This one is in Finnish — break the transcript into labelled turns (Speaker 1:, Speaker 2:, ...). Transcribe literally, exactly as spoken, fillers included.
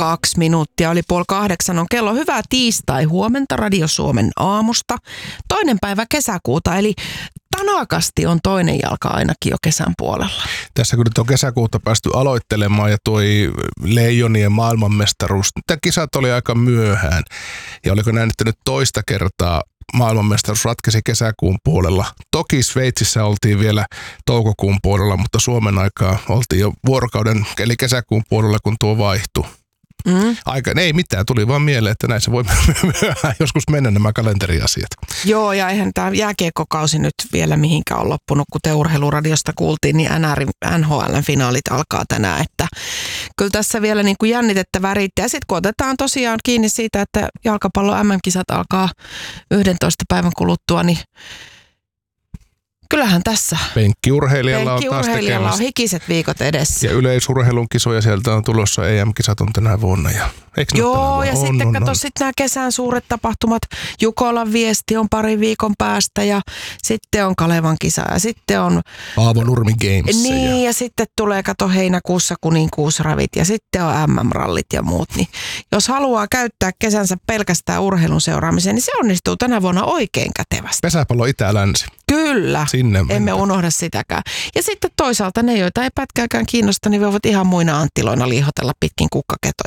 Speaker 1: Kaksi minuuttia oli puoli kahdeksan on kello. Hyvää tiistai huomenta Radio Suomen aamusta. Toinen päivä kesäkuuta, eli tanakasti on toinen jalka ainakin jo kesän puolella.
Speaker 2: Tässä kun nyt on kesäkuuta päästy aloittelemaan ja toi Leijonien maailmanmestaruus, tämä kisat oli aika myöhään. Ja oliko näin, että nyt toista kertaa maailmanmestaruus ratkesi kesäkuun puolella. Toki Sveitsissä oltiin vielä toukokuun puolella, mutta Suomen aikaa oltiin jo vuorokauden, eli kesäkuun puolella, kun tuo vaihtui. Mm. Aika, ei mitään, tuli vaan mieleen, että näissä voi myöhään joskus mennä nämä kalenteriasiat.
Speaker 1: Joo, ja eihän tämä jääkiekkokausi nyt vielä mihinkään ole loppunut, kuten Urheiluradiosta kuultiin, niin N H L-finaalit alkaa tänään, että kyllä tässä vielä niin kuin jännitettä riittää. Ja sitten kun otetaan tosiaan kiinni siitä, että jalkapallo M M-kisat alkaa yhdentoista päivän kuluttua, niin kyllähän tässä
Speaker 2: penkkiurheilijalla,
Speaker 1: penkkiurheilijalla on, on hikiset viikot edessä.
Speaker 2: Ja yleisurheilun kisoja sieltä on tulossa, E M-kisat on tänä vuonna. Ja,
Speaker 1: joo, ja
Speaker 2: on,
Speaker 1: sitten
Speaker 2: on,
Speaker 1: kato
Speaker 2: on.
Speaker 1: sitten nämä kesän suuret tapahtumat. Jukolan viesti on parin viikon päästä ja sitten on Kalevan kisa ja sitten on
Speaker 2: Paavo Nurmi Games.
Speaker 1: Niin, ja,
Speaker 2: ja
Speaker 1: sitten tulee kato heinäkuussa kuninkuusravit ja sitten on M M-rallit ja muut. Niin jos haluaa käyttää kesänsä pelkästään urheilun seuraamiseen, niin se onnistuu tänä vuonna oikein kätevästi.
Speaker 2: Pesäpallo Itä-Länsi.
Speaker 1: Kyllä,
Speaker 2: sinne
Speaker 1: emme
Speaker 2: mennä.
Speaker 1: unohda sitäkään. Ja sitten toisaalta ne, joita ei pätkääkään kiinnosta, niin voivat ihan muina anttiloina liihotella pitkin kukkaketoja.